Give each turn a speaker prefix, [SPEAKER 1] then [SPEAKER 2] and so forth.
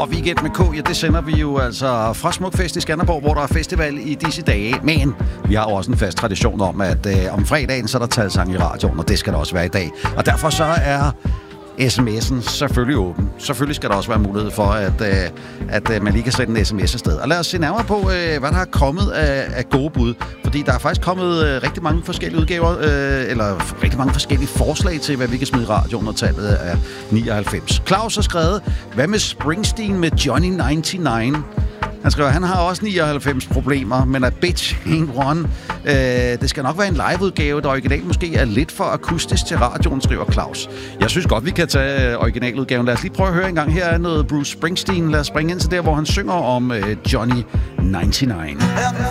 [SPEAKER 1] Og Weekend med K, ja, det sender vi jo altså fra Smukfest i Skanderborg, hvor der er festival i disse dage. Men vi har jo også en fast tradition om, at om fredagen, så er der talsang i radioen, og det skal der også være i dag. Og derfor så er sms'en selvfølgelig åben. Selvfølgelig skal der også være mulighed for, at man lige kan sende en sms afsted. Og lad os se nærmere på, hvad der er kommet af gode bud. Fordi der er faktisk kommet rigtig mange forskellige udgaver, eller rigtig mange forskellige forslag til, hvad vi kan smide i radioen, og tallet er 99. Claus har skrevet, hvad med Springsteen med Johnny 99? Han skriver, han har også 99 problemer, men a bitch ain't one. Det skal nok være en liveudgave, der originalt måske er lidt for akustisk til radioen, skriver Claus. Jeg synes godt, vi kan tage originaludgaven. Lad os lige prøve at høre en gang. Her er noget Bruce Springsteen. Lad os springe ind til der, hvor han synger om Johnny 99.